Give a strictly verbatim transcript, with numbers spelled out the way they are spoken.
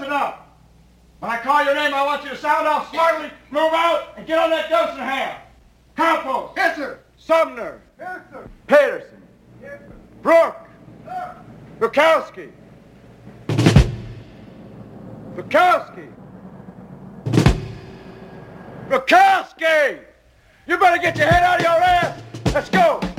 listen up. When I call your name, I want you to sound off smartly, move out, and get on that dose and ham. Campos. Yes, sir. Sumner. Yes, sir. Peterson. Yes, sir. Brooke. Sir. Bukowski. Bukowski. Bukowski! You better get your head out of your ass. Let's go.